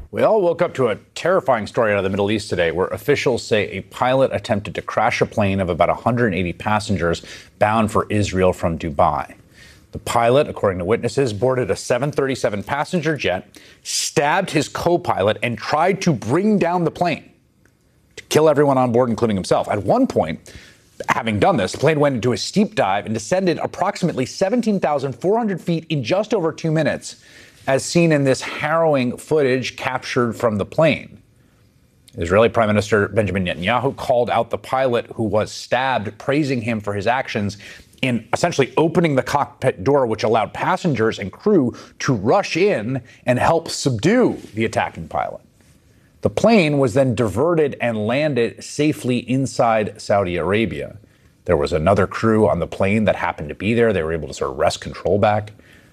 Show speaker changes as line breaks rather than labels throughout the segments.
We all woke up to a terrifying story out of the Middle East today where officials say a pilot attempted to crash a plane of about 180 passengers bound for Israel from Dubai. The pilot, according to witnesses, boarded a 737 passenger jet, stabbed his co-pilot, and tried to bring down the plane to kill everyone on board, including himself. At one point, having done this, the plane went into a steep dive and descended approximately 17,400 feet in just over 2 minutes, as seen in this harrowing footage captured from the plane. Israeli Prime Minister Benjamin Netanyahu called out the pilot who was stabbed, praising him for his actions in essentially opening the cockpit door, which allowed passengers and crew to rush in and help subdue the attacking pilot. The plane was then diverted and landed safely inside Saudi Arabia. There was another crew on the plane that happened to be there. They were able to sort of wrest control back.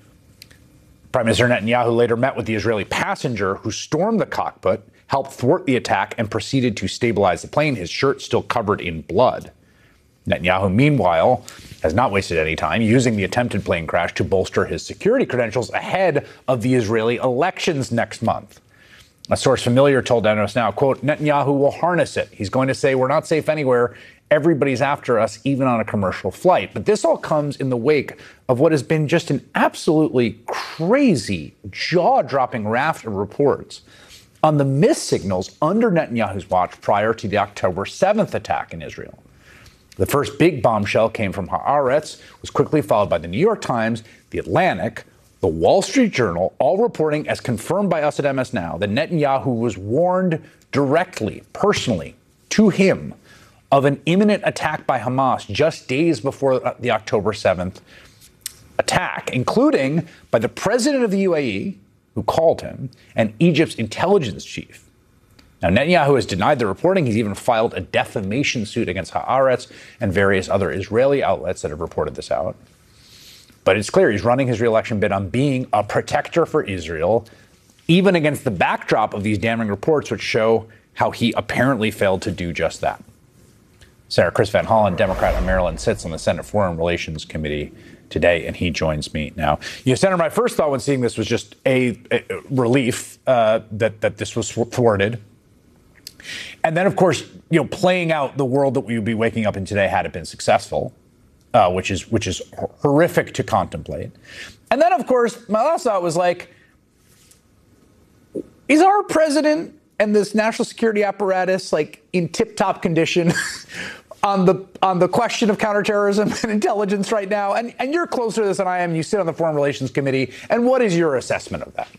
Prime Minister Netanyahu later met with the Israeli passenger who stormed the cockpit, helped thwart the attack, and proceeded to stabilize the plane, his shirt still covered in blood. Netanyahu, meanwhile, has not wasted any time using the attempted plane crash to bolster his security credentials ahead of the Israeli elections next month. A source familiar told us now, quote, Netanyahu will harness it. He's going to say, we're not safe anywhere. Everybody's after us, even on a commercial flight. But this all comes in the wake of what has been just an absolutely crazy, jaw-dropping raft of reports on the missed signals under Netanyahu's watch prior to the October 7th attack in Israel. The first big bombshell came from Haaretz, was quickly followed by the New York Times, the Atlantic, the Wall Street Journal, all reporting, as confirmed by us at MS Now, that Netanyahu was warned directly, personally, to him, of an imminent attack by Hamas just days before the October 7th attack, including by the president of the UAE, who called him, and Egypt's intelligence chief. Now, Netanyahu has denied the reporting. He's even filed a defamation suit against Haaretz and various other Israeli outlets that have reported this out. But it's clear he's running his re-election bid on being a protector for Israel, even against the backdrop of these damning reports, which show how he apparently failed to do just that. Senator Chris Van Hollen, Democrat of Maryland, sits on the Senate Foreign Relations Committee today, and he joins me now. Senator, my first thought when seeing this was just a relief that this was thwarted. And then, of course, playing out the world that we would be waking up in today had it been successful, which is horrific to contemplate. And then, of course, my last thought was like, is our president and this national security apparatus like in tip-top condition on the question of counterterrorism and intelligence right now? And you're closer to this than I am. You sit on the Foreign Relations Committee. And what is your assessment of that?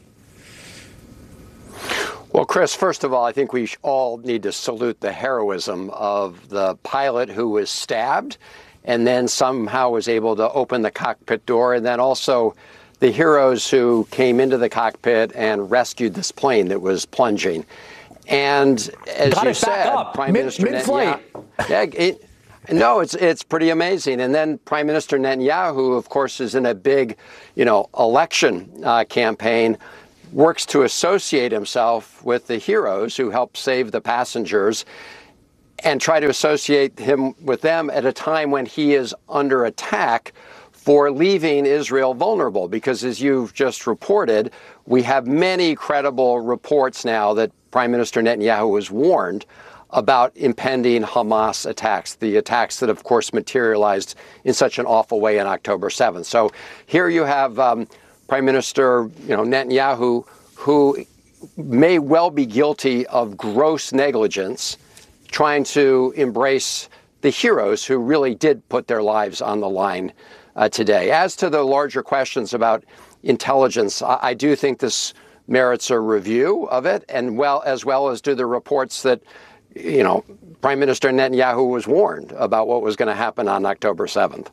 Well, Chris, first of all, I think we all need to salute the heroism of the pilot who was stabbed and then somehow was able to open the cockpit door, and then also the heroes who came into the cockpit and rescued this plane that was plunging. And as you said, Prime Minister Netanyahu, no, it's pretty amazing. And then Prime Minister Netanyahu, of course, is in a big, election campaign, works to associate himself with the heroes who helped save the passengers and try to associate him with them at a time when he is under attack for leaving Israel vulnerable. Because as you've just reported, we have many credible reports now that Prime Minister Netanyahu was warned about impending Hamas attacks, the attacks that, of course, materialized in such an awful way on October 7th. So here you have Prime Minister Netanyahu, who may well be guilty of gross negligence, trying to embrace the heroes who really did put their lives on the line today. As to the larger questions about intelligence, I do think this merits a review of it, and as well as do the reports that, Prime Minister Netanyahu was warned about what was going to happen on October 7th.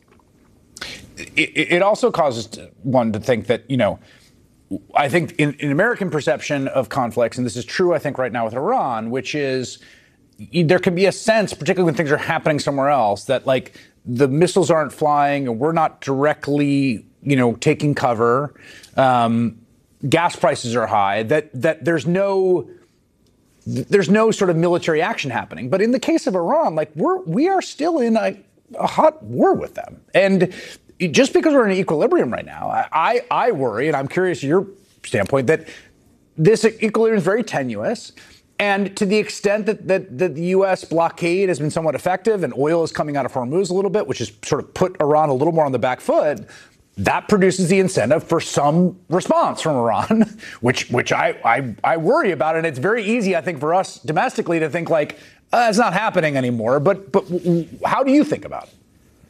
It also causes one to think that, I think in American perception of conflicts, and this is true, I think, right now with Iran, which is there can be a sense, particularly when things are happening somewhere else, that like the missiles aren't flying and we're not directly, taking cover. Gas prices are high, that there's no sort of military action happening. But in the case of Iran, like we are still in a hot war with them. And just because we're in an equilibrium right now, I worry, and I'm curious your standpoint, that this equilibrium is very tenuous. And to the extent that the U.S. blockade has been somewhat effective and oil is coming out of Hormuz a little bit, which has sort of put Iran a little more on the back foot, that produces the incentive for some response from Iran, which I worry about. And it's very easy, I think, for us domestically to think like, it's not happening anymore. But how do you think about it?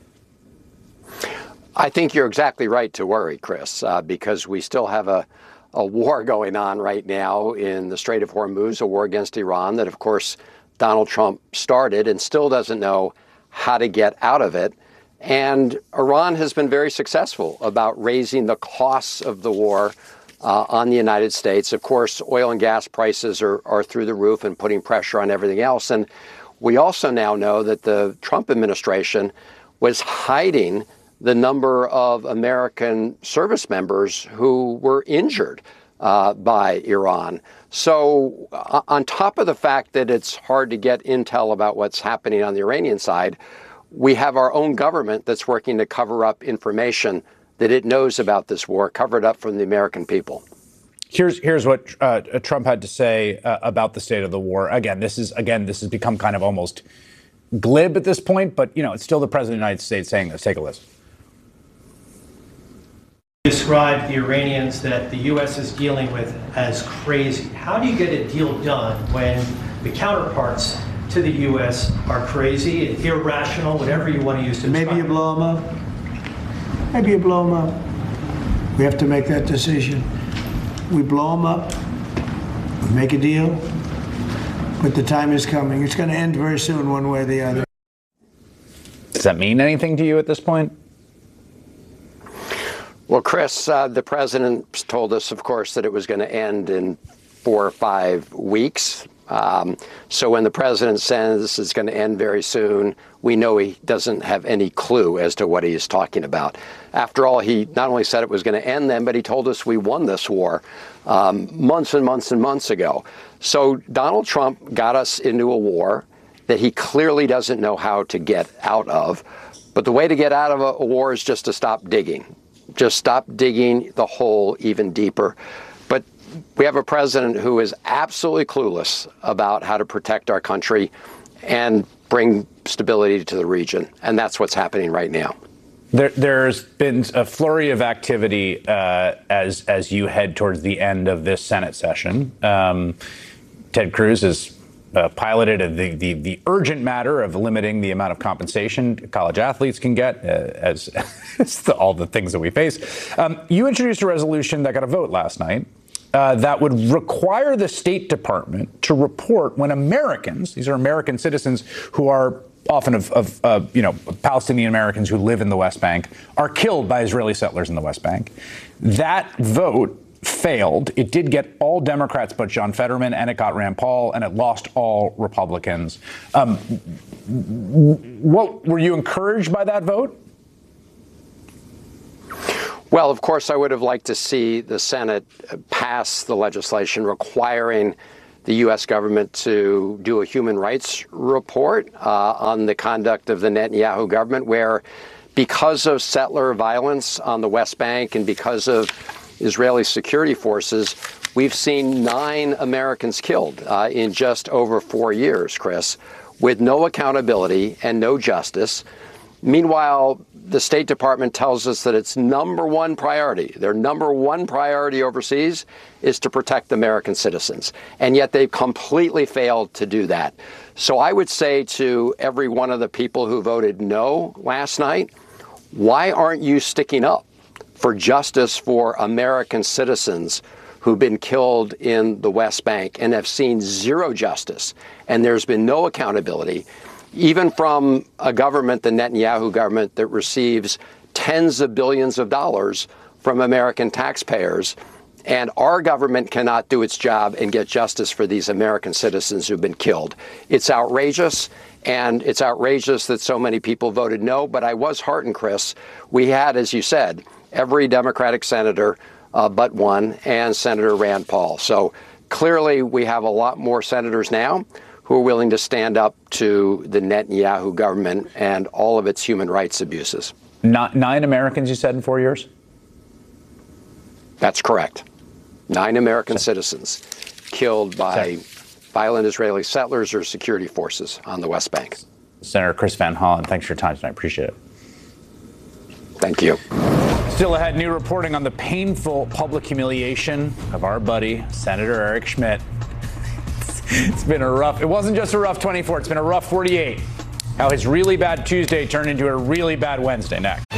I think you're exactly right to worry, Chris, because we still have a war going on right now in the Strait of Hormuz, a war against Iran that, of course, Donald Trump started and still doesn't know how to get out of it. And Iran has been very successful about raising the costs of the war on the United States. Of course, oil and gas prices are through the roof and putting pressure on everything else. And we also now know that the Trump administration was hiding the number of American service members who were injured by Iran. So on top of the fact that it's hard to get intel about what's happening on the Iranian side, we have our own government that's working to cover up information that it knows about this war, cover it up from the American people.
Here's what Trump had to say about the state of the war. This has become kind of almost glib at this point, but it's still the president of the United States saying this. Take a listen.
Described the Iranians that the U.S. is dealing with as crazy. How do you get a deal done when the counterparts to the U.S. are crazy, irrational, whatever you want to use to describe?
Maybe you blow them up. Maybe you blow them up. We have to make that decision. We blow them up. We make a deal. But the time is coming. It's going to end very soon, one way or the other.
Does that mean anything to you at this point?
Well, Chris, the president told us, of course, that it was going to end in 4 or 5 weeks. So when the president says it's going to end very soon, we know he doesn't have any clue as to what he is talking about. After all, he not only said it was going to end then, but he told us we won this war months and months and months ago. So Donald Trump got us into a war that he clearly doesn't know how to get out of. But the way to get out of a war is just to stop digging. Just stop digging the hole even deeper. But we have a president who is absolutely clueless about how to protect our country and bring stability to the region. And that's what's happening right now.
There's been a flurry of activity as you head towards the end of this Senate session. Ted Cruz has piloted the urgent matter of limiting the amount of compensation college athletes can get, as all the things that we face. You introduced a resolution that got a vote last night that would require the State Department to report when Americans, these are American citizens who are often of Palestinian Americans who live in the West Bank, are killed by Israeli settlers in the West Bank. That vote failed. It did get all Democrats but John Fetterman, and it got Rand Paul, and it lost all Republicans. What were you encouraged by that vote?
Well, of course, I would have liked to see the Senate pass the legislation requiring the U.S. government to do a human rights report on the conduct of the Netanyahu government, where because of settler violence on the West Bank and because of Israeli security forces, we've seen 9 Americans killed in just over 4 years, Chris, with no accountability and no justice. Meanwhile, the State Department tells us that its number one priority, their number one priority overseas, is to protect American citizens. And yet they've completely failed to do that. So I would say to every one of the people who voted no last night, why aren't you sticking up for justice for American citizens who've been killed in the West Bank and have seen zero justice, and there's been no accountability, even from a government, the Netanyahu government, that receives tens of billions of dollars from American taxpayers. And our government cannot do its job and get justice for these American citizens who've been killed. It's outrageous, and it's outrageous that so many people voted no. But I was heartened, Chris. We had, as you said, every Democratic senator but one, and Senator Rand Paul. So clearly we have a lot more senators now who are willing to stand up to the Netanyahu government and all of its human rights abuses.
9 Americans, you said, in 4 years?
That's correct. 9 American citizens killed by violent Israeli settlers or security forces on the West Bank.
Senator Chris Van Hollen, thanks for your time tonight. Appreciate it.
Thank you.
Still ahead, new reporting on the painful public humiliation of our buddy, Senator Eric Schmidt. It's been it wasn't just a rough 24, it's been a rough 48. How his really bad Tuesday turned into a really bad Wednesday. Next.